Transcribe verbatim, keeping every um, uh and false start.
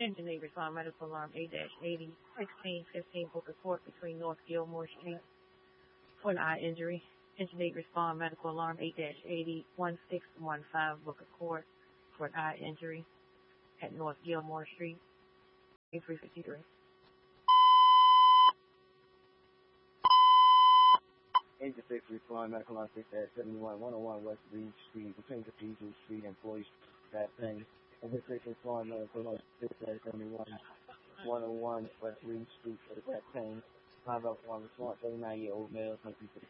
Engine eight, respond medical alarm eight eighty, sixteen fifteen, book a court between North Gilmore Street for an eye injury. Engine eight, respond medical alarm eight eighty, sixteen fifteen, book a court for an eye injury at North Gilmore Street, three fifty-three. Engine six, respond medical alarm six seventy-one, one oh one West Reed Street, between Cathedral Street and Floyd Street, that thing. Engine six, respond medical alarm six seventy-one, one oh one West Reed Street, for the that thing. five oh one, respond thirty-nine-year-old male,